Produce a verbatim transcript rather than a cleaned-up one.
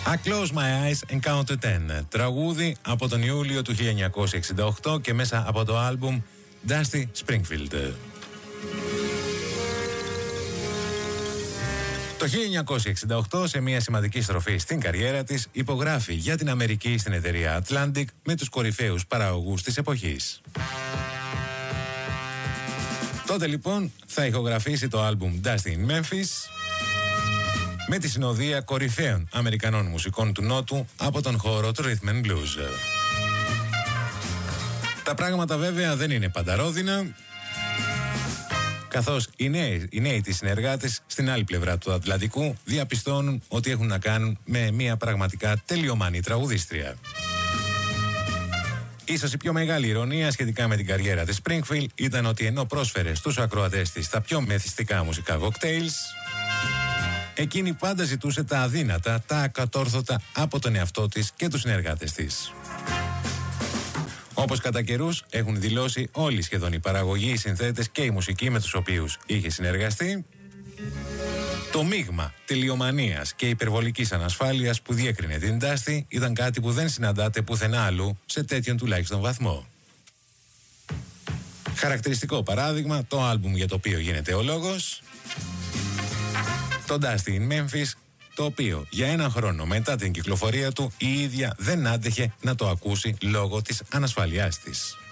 I Close My Eyes and Count to Ten, τραγούδι από τον Ιούλιο του χίλια εννιακόσια εξήντα οκτώ και μέσα από το άλμπουμ Dusty Springfield. Το χίλια εννιακόσια εξήντα οκτώ, σε μια σημαντική στροφή στην καριέρα της, υπογράφει για την Αμερική στην εταιρεία Atlantic με τους κορυφαίους παραγωγούς της εποχής. Τότε λοιπόν θα ηχογραφήσει το άλμπουμ Dusty in Memphis με τη συνοδεία κορυφαίων Αμερικανών μουσικών του Νότου από τον χώρο του Rhythm and Blues. Τα πράγματα βέβαια δεν είναι πανταρόδινα, καθώς οι νέοι, οι νέοι της συνεργάτες στην άλλη πλευρά του Ατλαντικού διαπιστώνουν ότι έχουν να κάνουν με μια πραγματικά τελειομανή τραγουδίστρια. Ίσως η πιο μεγάλη ηρωνία σχετικά με την καριέρα της Springfield ήταν ότι ενώ πρόσφερε στους ακροατές της τα πιο μεθυστικά μουσικά cocktails, εκείνη πάντα ζητούσε τα αδύνατα, τα ακατόρθωτα από τον εαυτό της και τους συνεργάτες της. Όπως κατά καιρούς έχουν δηλώσει όλοι σχεδόν οι παραγωγοί, οι συνθέτες και οι μουσικοί με τους οποίους είχε συνεργαστεί, το μείγμα τελειομανίας και υπερβολικής ανασφάλειας που διέκρινε την Dusty ήταν κάτι που δεν συναντάται πουθενά αλλού σε τέτοιον τουλάχιστον βαθμό. Χαρακτηριστικό παράδειγμα, το άλμπουμ για το οποίο γίνεται ο λόγος, το Dusty in Memphis, το οποίο για έναν χρόνο μετά την κυκλοφορία του η ίδια δεν άντεχε να το ακούσει λόγω της ανασφαλειάς της.